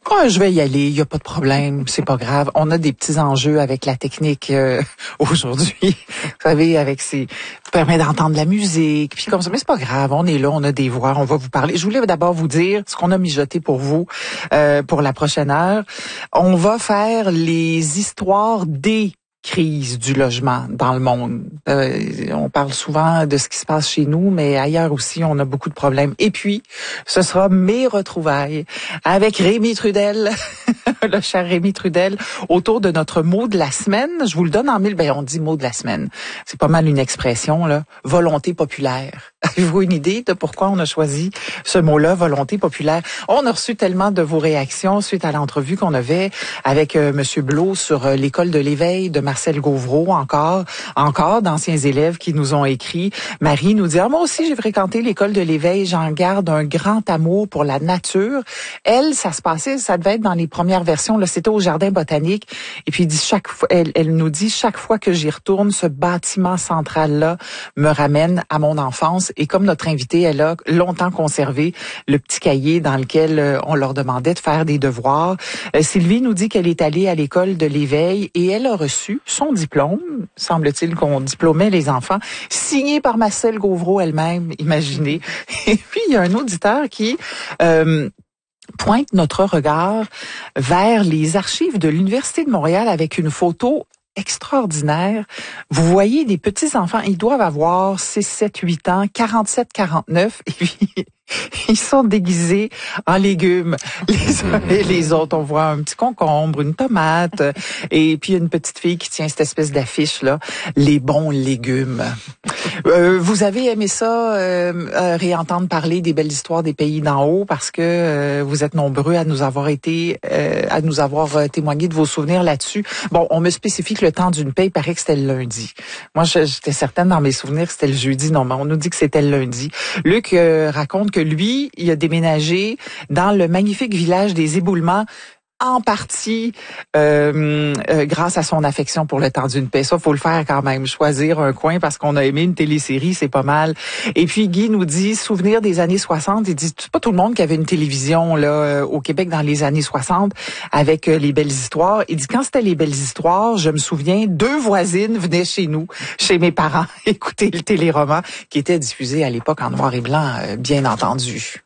Oh, je vais y aller, il y a pas de problème, c'est pas grave. On a des petits enjeux avec la technique aujourd'hui. Vous savez, avec permet d'entendre la musique, puis comme ça, mais c'est pas grave, on est là, on a des voix, on va vous parler. Je voulais d'abord vous dire ce qu'on a mijoté pour vous pour la prochaine heure. On va faire les histoires des crise du logement dans le monde. On parle souvent de ce qui se passe chez nous, mais ailleurs aussi, on a beaucoup de problèmes. Et puis, ce sera mes retrouvailles avec Rémi Trudel, le cher Rémi Trudel, autour de notre mot de la semaine. Je vous le donne en mille. On dit mot de la semaine. C'est pas mal une expression, là. Volonté populaire. Avez-vous une idée de pourquoi on a choisi ce mot-là, volonté populaire? On a reçu tellement de vos réactions suite à l'entrevue qu'on avait avec Monsieur Blot sur l'école de l'éveil de Marcel Gauvreau, encore d'anciens élèves qui nous ont écrit. Marie nous dit, moi aussi j'ai fréquenté l'école de l'éveil, j'en garde un grand amour pour la nature. Elle, ça devait être dans les premières versions, là, c'était au jardin botanique. Et puis elle nous dit, chaque fois que j'y retourne, ce bâtiment central-là me ramène à mon enfance. Et comme notre invitée, elle a longtemps conservé le petit cahier dans lequel on leur demandait de faire des devoirs. Sylvie nous dit qu'elle est allée à l'école de l'éveil et elle a reçu son diplôme, semble-t-il qu'on diplômait les enfants, signé par Marcel Gauvreau elle-même, imaginez. Et puis, il y a un auditeur qui pointe notre regard vers les archives de l'Université de Montréal avec une photo extraordinaire. Vous voyez des petits-enfants, ils doivent avoir 6, 7, 8 ans, 47, 49, et puis ils sont déguisés en légumes. Les uns et les autres, on voit un petit concombre, une tomate, et puis une petite fille qui tient cette espèce d'affiche là, les bons légumes. Vous avez aimé ça, réentendre parler des belles histoires des pays d'en haut, parce que vous êtes nombreux à nous avoir témoigné de vos souvenirs là-dessus. Bon, on me spécifie que le temps d'une paix, il paraît que c'était le lundi. Moi, j'étais certaine dans mes souvenirs que c'était le jeudi. Non, mais on nous dit que c'était le lundi. Luc raconte que lui, il a déménagé dans le magnifique village des Éboulements, en partie grâce à son affection pour le temps d'une paix. Ça, faut le faire quand même, choisir un coin parce qu'on a aimé une télésérie, c'est pas mal. Et puis Guy nous dit, souvenir des années 60, il dit, c'est pas tout le monde qui avait une télévision là au Québec dans les années 60 avec les belles histoires. Il dit, quand c'était les belles histoires, je me souviens, 2 voisines venaient chez nous, chez mes parents, écouter le téléroman qui était diffusé à l'époque en noir et blanc, bien entendu.